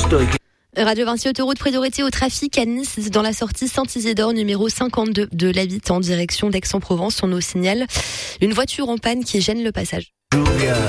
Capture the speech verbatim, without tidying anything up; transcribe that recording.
historique. Radio Vinci Autoroute priorité au trafic à Nice dans la sortie Saint-Isidore numéro cinquante-deux de l'A huit en direction d'Aix-en-Provence. On nous signale une voiture en panne qui gêne le passage.